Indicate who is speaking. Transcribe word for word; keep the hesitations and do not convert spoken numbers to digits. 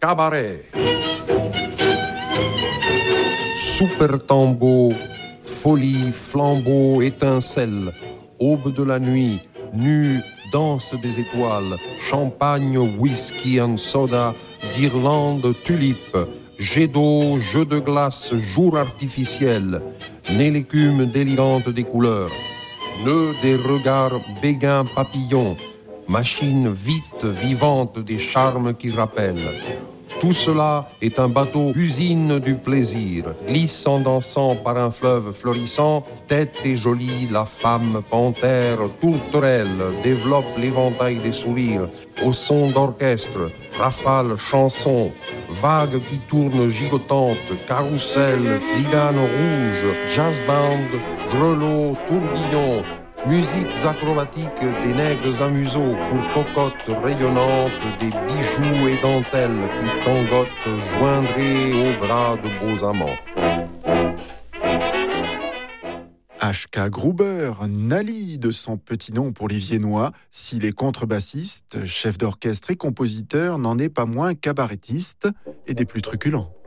Speaker 1: cabaret. Super tambour, folie, flambeau, étincelle, aube de la nuit, nu, danse des étoiles, champagne, whisky and soda, guirlande, tulipe, jet d'eau, jeu de glace, jour artificiel, nez l'écume délirante des couleurs, nœud des regards béguins papillons, machine vite, vivante des charmes qui rappellent. Tout cela est un bateau usine du plaisir, glissant, dansant par un fleuve florissant, tête et jolie, la femme, panthère, tourterelle, développe l'éventail des sourires, au son d'orchestre, rafale, chanson, vague qui tourne gigotante, carrousel, tzigane rouge, jazz band, grelot, tourbillon, musiques acrobatiques des nègres à museau pour cocottes rayonnantes, des bijoux et dentelles qui tangotent joindraient au bras de beaux amants.
Speaker 2: H K Gruber, Nali de son petit nom pour les Viennois, s'il est contrebassiste, chef d'orchestre et compositeur, n'en est pas moins cabarettiste et des plus truculents.